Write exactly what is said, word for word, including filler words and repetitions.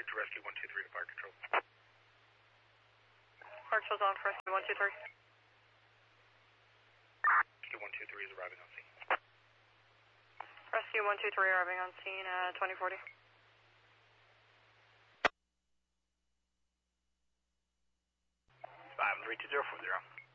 to rescue one two three to fire control. Fire control's on for rescue one two three. Rescue one two three is arriving on scene. Rescue one two three arriving on scene at twenty forty. five three two zero four zero.